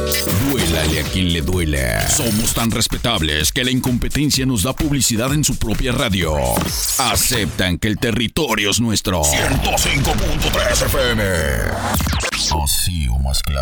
Duélale a quien le duela. Somos tan respetables que la incompetencia nos da publicidad en su propia radio. Aceptan que el territorio es nuestro. 105.3 FM. Así o más claro.